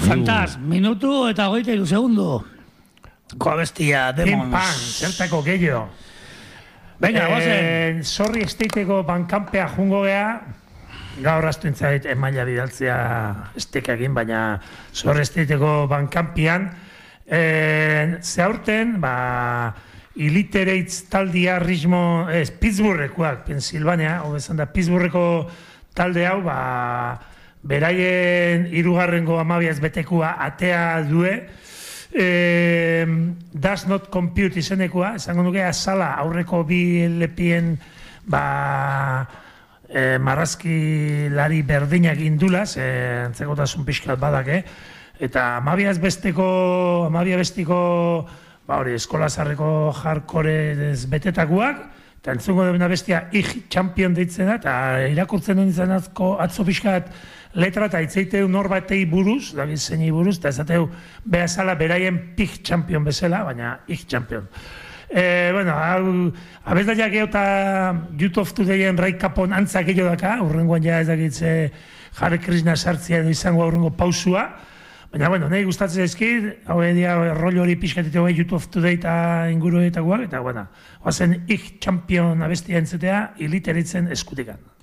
Santaz, minutu eta 23 segundu. Koabestia, Demons. Pim-pam, zertako gehiago. Venga, gozen. Sorry esteiteko bankanpea jungo gea, gaur astu entzait emaila bidaltzea estekagin, baina Sorry esteiteko bankanpian, zehaurten, Illiterates taldia Pittsburghekoak, Pensilvania, hobezan da, Pittsburgheko talde hau, beraien 3. amabiaz betekua atea due, Does Not Compute izenekua, esango nuke azala aurreko bi lepien marrazkilari berdinak indulaz, entzekotasun pixkat badak, eta amabia bestiko eskolazarreko hardcore betetakuak, eta entzungo dena bestia champion deitzen da, eta irakurtzen duen izan atzo pixkat letra eta itzeiteu norbatei buruz, David Zeini buruz, eta ezateu behazala beraien pig champion bezala, baina champion. Abestaiak eta Youth of Todayen Rai Capon antzak gehiago daka, urrengoan ja ez dakitze Hare Krishna sartzea edo izango urrengo pausua, baina, nahi gustatzen ezkit, hau edia rollo hori pixkatiteu Youth of Today eta inguruetakoak, eta, oazen champion abestia entzetea, Illiteratezen eskutikan.